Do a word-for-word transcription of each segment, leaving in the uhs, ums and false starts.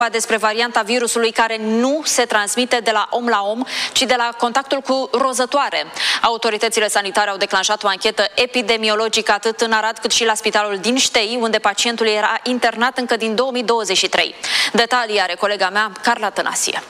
despre varianta virusului care nu se transmite de la om la om, ci de la contactul cu rozătoare. Autoritățile sanitare au declanșat o anchetă epidemiologică atât în Arad cât și la spitalul din Ștei, unde pacientul era internat încă din două mii douăzeci și trei. Detalii are colega mea, Carla Tănasie.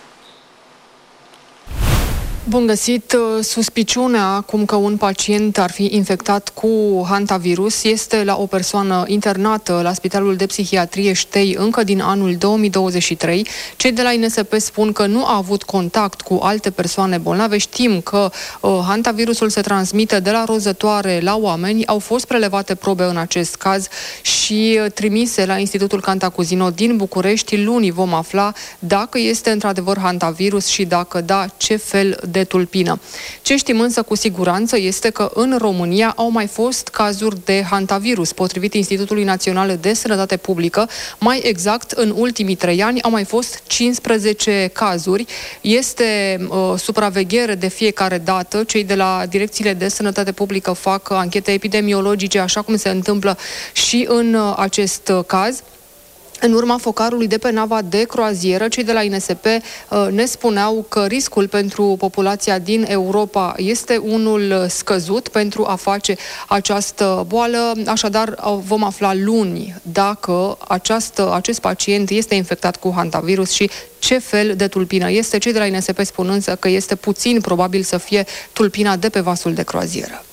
Bun găsit! Suspiciunea acum că un pacient ar fi infectat cu hantavirus este la o persoană internată la Spitalul de Psihiatrie Ștei încă din anul două mii douăzeci și trei. Cei de la I N S P spun că nu a avut contact cu alte persoane bolnave. Știm că uh, hantavirusul se transmite de la rozătoare la oameni. Au fost prelevate probe în acest caz și uh, trimise la Institutul Cantacuzino din București. Luni vom afla dacă este într-adevăr hantavirus și dacă da, ce fel de tulpină. Ce știm însă cu siguranță este că în România au mai fost cazuri de hantavirus. Potrivit Institutului Național de Sănătate Publică, mai exact, în ultimii trei ani au mai fost cincisprezece cazuri. Este uh, supraveghere de fiecare dată. Cei de la direcțiile de sănătate publică fac anchete epidemiologice, așa cum se întâmplă și în uh, acest uh, caz. În urma focarului de pe nava de croazieră, cei de la I N S P uh, ne spuneau că riscul pentru populația din Europa este unul scăzut pentru a face această boală. Așadar, vom afla luni dacă această, acest pacient este infectat cu hantavirus și ce fel de tulpină este. Cei de la I N S P spun însă că este puțin probabil să fie tulpina de pe vasul de croazieră.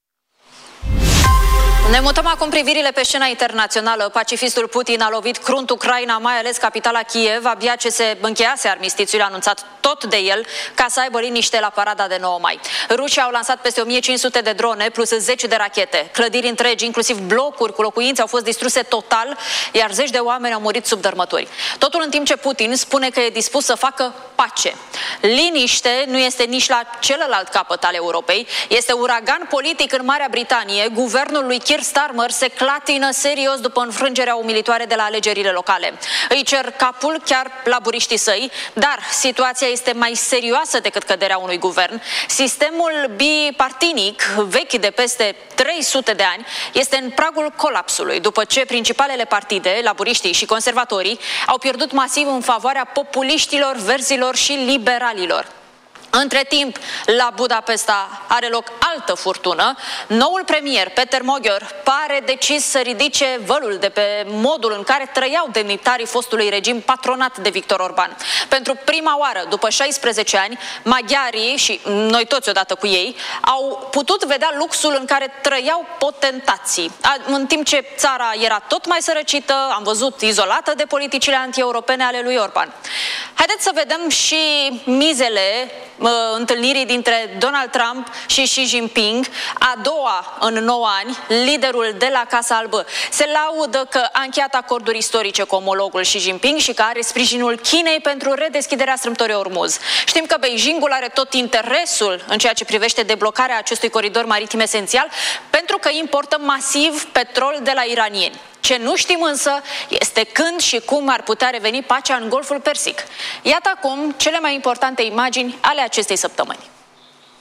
Ne mutăm acum privirile pe scena internațională. Pacifistul Putin a lovit crunt Ucraina, mai ales capitala Kiev, abia ce se încheiase armistițiul anunțat tot de el, ca să aibă liniște la parada de nouă mai. Rușii au lansat peste o mie cinci sute de drone plus zece de rachete. Clădiri întregi, inclusiv blocuri cu locuințe, au fost distruse total, iar zeci de oameni au murit sub dărâmături. Totul în timp ce Putin spune că e dispus să facă pace. Liniște nu este nici la celălalt capăt al Europei. Este uragan politic în Marea Britanie. Guvernul lui Keir Starmer se clatină serios după înfrângerea umilitoare de la alegerile locale. Îi cer capul chiar laburiștii săi, dar situația este mai serioasă decât căderea unui guvern. Sistemul bipartinic, vechi de peste trei sute de ani, este în pragul colapsului, după ce principalele partide, laburiștii și conservatorii, au pierdut masiv în favoarea populiștilor, verzilor și liberalilor. Între timp, la Budapesta are loc altă furtună. Noul premier, Peter Magyar, pare decis să ridice vălul de pe modul în care trăiau demnitarii fostului regim patronat de Victor Orban. Pentru prima oară, după șaisprezece ani, maghiarii, și noi toți odată cu ei, au putut vedea luxul în care trăiau potentații. În timp ce țara era tot mai sărăcită, am văzut izolată de politicile anti-europene ale lui Orban. Haideți să vedem și mizele întâlnirii dintre Donald Trump și Xi Jinping, a doua în nouă ani, liderul de la Casa Albă. Se laudă că a încheiat acorduri istorice cu omologul Xi Jinping și că are sprijinul Chinei pentru redeschiderea strâmtorii Ormuz. Știm că Beijingul are tot interesul în ceea ce privește deblocarea acestui coridor maritim esențial, pentru că importă masiv petrol de la iranieni. Ce nu știm însă este când și cum ar putea reveni pacea în Golful Persic. Iată acum cele mai importante imagini ale acestei săptămâni.